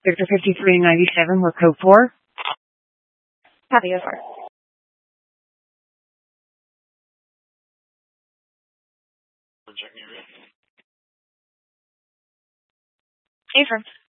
Victor 5397 with code 4. Copy, go for it. Affirm.